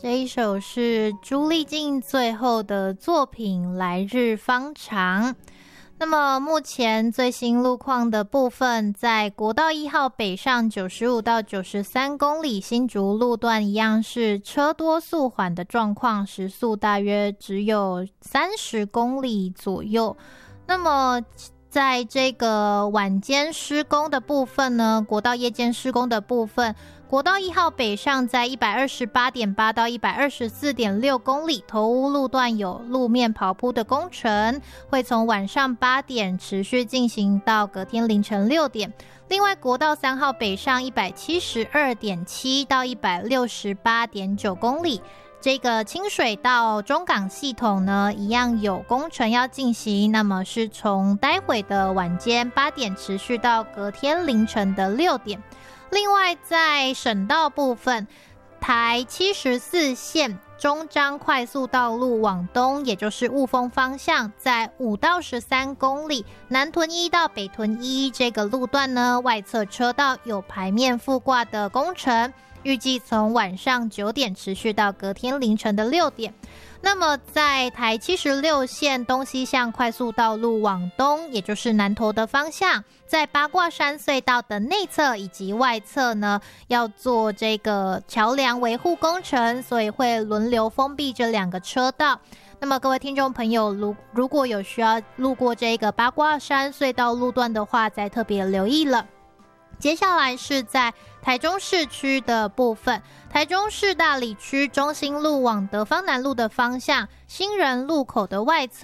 这一首是朱丽静最后的作品《来日方长》。那么目前最新路况的部分，在国道1号北上95到93公里新竹路段一样是车多速缓的状况，时速大约只有30公里左右。那么在这个晚间施工的部分呢，国道夜间施工的部分，国道1号北上在 128.8 到 124.6 公里，头屋路段有路面刨铺的工程，会从晚上8点持续进行到隔天凌晨6点。另外国道3号北上 172.7 到 168.9 公里，这个清水到中港系统呢，一样有工程要进行，那么是从待会的晚间8点持续到隔天凌晨的6点。另外在省道部分，台74线中彰快速道路往东，也就是雾峰方向，在5到13公里，南屯1到北屯1这个路段呢，外侧车道有排面覆挂的工程，预计从晚上9点持续到隔天凌晨的6点。那么在台76线东西向快速道路往东，也就是南投的方向，在八卦山隧道的内侧以及外侧呢，要做这个桥梁维护工程，所以会轮流封闭这2个车道。那么各位听众朋友，如果有需要路过这个八卦山隧道路段的话，再特别留意了。接下来是在台中市区的部分，台中市大里区中心路往德芳南路的方向，新人路口的外侧